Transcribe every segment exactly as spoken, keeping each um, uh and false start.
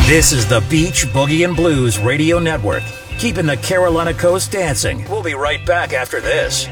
This is the Beach Boogie and Blues Radio Network, keeping the Carolina coast dancing. We'll be right back after this.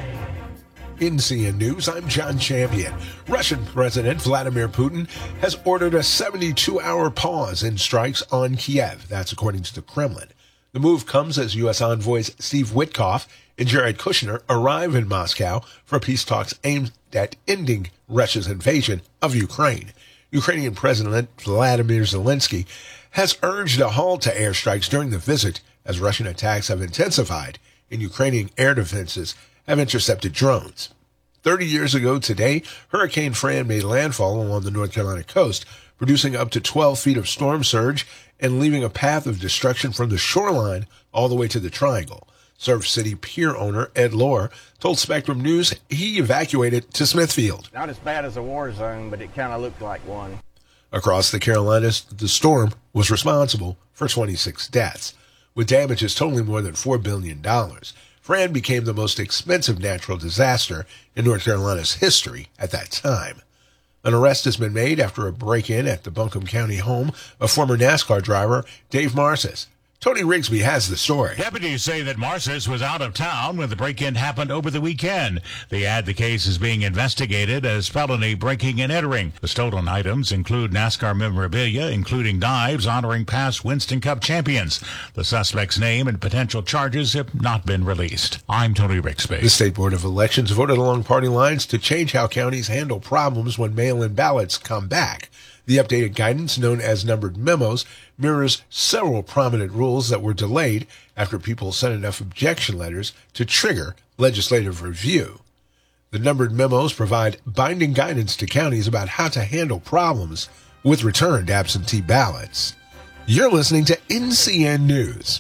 In C N News, I'm John Champion. Russian President Vladimir Putin has ordered a seventy-two hour pause in strikes on Kiev. That's according to the Kremlin. The move comes as U S envoys Steve Witkoff and Jared Kushner arrive in Moscow for peace talks aimed at ending Russia's invasion of Ukraine. Ukrainian President Vladimir Zelensky has urged a halt to airstrikes during the visit as Russian attacks have intensified and Ukrainian air defenses have intercepted drones. Thirty years ago today, Hurricane Fran made landfall along the North Carolina coast, producing up to twelve feet of storm surge and leaving a path of destruction from the shoreline all the way to the Triangle. Surf City pier owner Ed Lohr told Spectrum News he evacuated to Smithfield. Not as bad as a war zone, but it kind of looked like one. Across the Carolinas, the storm was responsible for twenty-six deaths, with damages totaling more than four billion dollars. Fran became the most expensive natural disaster in North Carolina's history at that time. An arrest has been made after a break-in at the Buncombe County home of former NASCAR driver Dave Marcis. Tony Rigsby has the story. Deputies say that Marcis was out of town when the break-in happened over the weekend. They add the case is being investigated as felony breaking and entering. The stolen items include NASCAR memorabilia, including knives honoring past Winston Cup champions. The suspect's name and potential charges have not been released. I'm Tony Rigsby. The State Board of Elections voted along party lines to change how counties handle problems when mail-in ballots come back. The updated guidance, known as numbered memos, mirrors several prominent rules that were delayed after people sent enough objection letters to trigger legislative review. The numbered memos provide binding guidance to counties about how to handle problems with returned absentee ballots. You're listening to N C N News.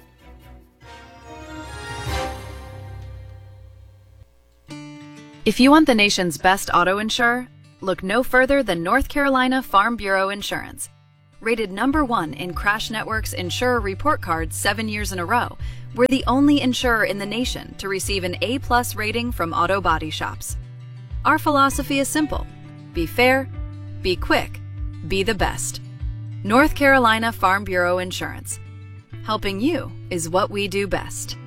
If you want the nation's best auto insurer, look no further than North Carolina Farm Bureau Insurance. Rated number one in Crash Network's Insurer Report Card seven years in a row, we're the only insurer in the nation to receive an A plus rating from auto body shops. Our philosophy is simple. Be fair, be quick, be the best. North Carolina Farm Bureau Insurance. Helping you is what we do best.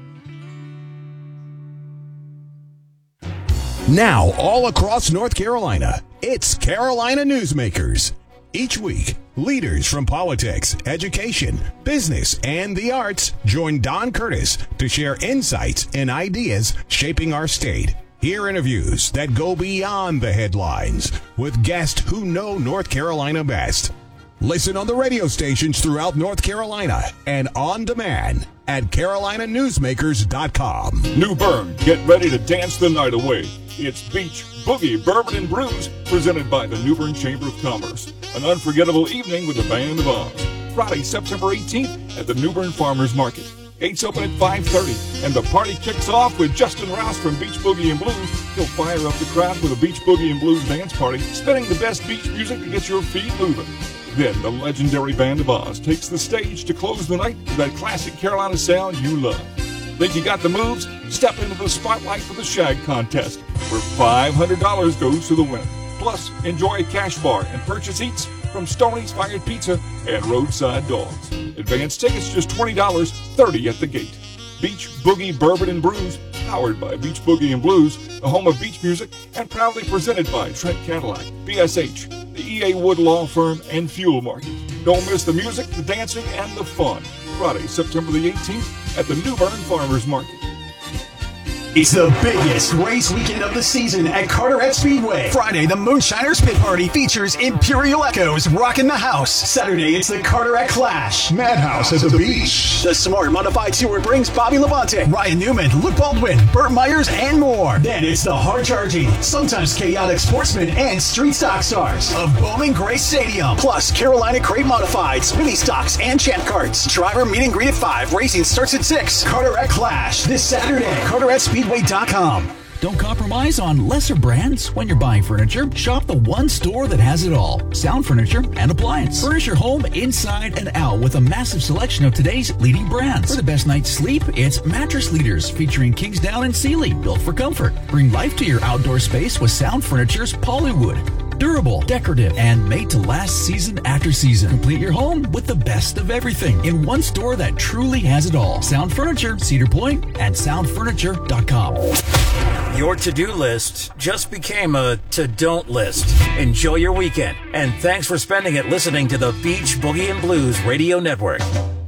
Now, all across North Carolina, it's Carolina Newsmakers. Each week, leaders from politics, education, business, and the arts join Don Curtis to share insights and ideas shaping our state. Hear interviews that go beyond the headlines with guests who know North Carolina best. Listen on the radio stations throughout North Carolina and on demand at carolina newsmakers dot com. New Bern, get ready to dance the night away. It's Beach Boogie Bourbon and Brews, presented by the New Bern Chamber of Commerce. An unforgettable evening with the Band of Oz. Friday, September eighteenth at the New Bern Farmers Market. Gates open at five thirty, and the party kicks off with Justin Rouse from Beach Boogie and Blues. He'll fire up the crowd with a Beach Boogie and Blues dance party, spinning the best beach music to get your feet moving. Then the legendary Band of Oz takes the stage to close the night with that classic Carolina sound you love. Think you got the moves? Step into the spotlight for the Shag Contest, where five hundred dollars goes to the winner. Plus, enjoy a cash bar and purchase eats from Stoney's Fired Pizza and Roadside Dogs. Advance tickets just twenty dollars, thirty dollars at the gate. Beach Boogie Bourbon and Brews, powered by Beach Boogie and Blues, the home of beach music, and proudly presented by Trent Cadillac, B S H, the E A Wood Law Firm, and Fuel Market. Don't miss the music, the dancing, and the fun. Friday, September the eighteenth at the New Bern Farmers Market. It's the biggest race weekend of the season at Carteret Speedway. Friday, the Moonshiners Pit Party features Imperial Echoes rocking the house. Saturday, it's the Carteret Clash. Madhouse at the beach. The Smart Modified Tour brings Bobby Labonte, Ryan Newman, Luke Baldwin, Burt Myers, and more. Then it's the hard-charging, sometimes chaotic sportsmen and street stock stars of Bowman Gray Stadium. Plus, Carolina Crate Modifieds, mini stocks, and champ carts. Driver meet and greet at five. Racing starts at six. Carteret Clash this Saturday. Carteret Speedway. Speedway dot com. Don't compromise on lesser brands when you're buying furniture. Shop the one store that has it all. Sound furniture and appliance. Furnish your home inside and out with a massive selection of today's leading brands. For the best night's sleep, it's Mattress Leaders featuring Kingsdown and Sealy, built for comfort. Bring life to your outdoor space with Sound Furniture's Polywood. Durable, decorative, and made to last season after season. Complete your home with the best of everything in one store that truly has it all. Sound Furniture, Cedar Point, and sound furniture dot com. Your to-do list just became a to-don't list. Enjoy your weekend, and thanks for spending it listening to the Beach Boogie and Blues Radio Network.